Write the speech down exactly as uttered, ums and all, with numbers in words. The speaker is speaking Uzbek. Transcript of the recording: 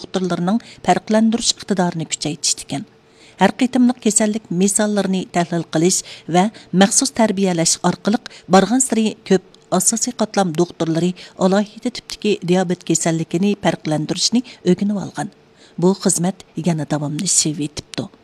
doktorlarının farqlandırış iqtidorini kuchaytirish ekan. Har qitimliq kasallik misollarini tahlil qilish va maxsus tarbiyalash orqali borgan sari ko'p asosiy qatlam doktorlari alohida tipdagi diabet kasalligini farqlantirishni o'rganib olgan. Bu xizmat yana davomlashib etibdi.